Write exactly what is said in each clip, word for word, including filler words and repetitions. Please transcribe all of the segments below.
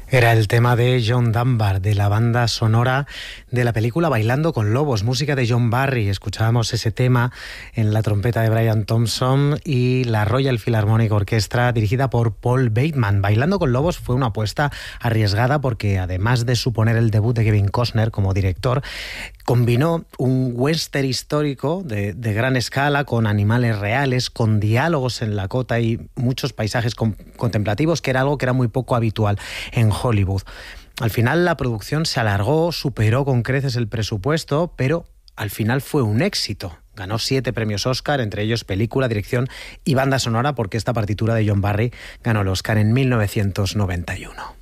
Era el tema de John Dunbar, de la banda sonora de la película Bailando con Lobos, música de John Barry. Escuchábamos ese tema en la trompeta de Brian Thompson y la Royal Philharmonic Orchestra, dirigida por Paul Bateman. Bailando con Lobos fue una apuesta arriesgada porque, además de suponer el debut de Kevin Costner como director, combinó un western histórico de, de gran escala con animales reales, con diálogos en la cota y muchos paisajes con, contemplativos, que era algo que era muy poco habitual en Hollywood. Al final la producción se alargó, superó con creces el presupuesto, pero al final fue un éxito. Ganó siete premios Oscar, entre ellos película, dirección y banda sonora, porque esta partitura de John Barry ganó el Oscar en mil novecientos noventa y uno.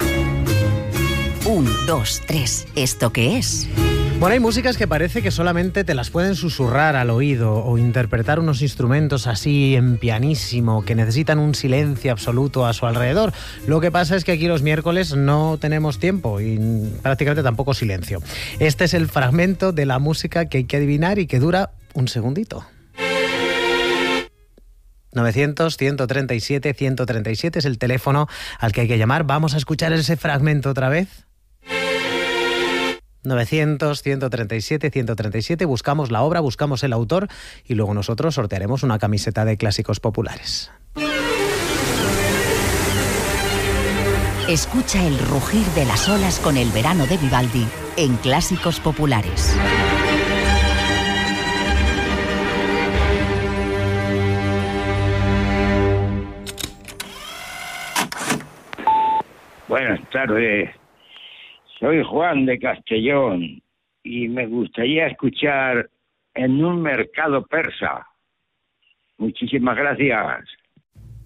Un, dos, tres. ¿Esto qué es? Bueno, hay músicas que parece que solamente te las pueden susurrar al oído o interpretar unos instrumentos así en pianísimo que necesitan un silencio absoluto a su alrededor. Lo que pasa es que aquí los miércoles no tenemos tiempo y prácticamente tampoco silencio. Este es el fragmento de la música que hay que adivinar y que dura un segundito. novecientos, ciento treinta y siete, ciento treinta y siete es el teléfono al que hay que llamar. Vamos a escuchar ese fragmento otra vez. novecientos, ciento treinta y siete, ciento treinta y siete, buscamos la obra, buscamos el autor y luego nosotros sortearemos una camiseta de Clásicos Populares. Escucha el rugir de las olas con el verano de Vivaldi en Clásicos Populares. Buenas tardes. Soy Juan de Castellón y me gustaría escuchar En un mercado persa. Muchísimas gracias.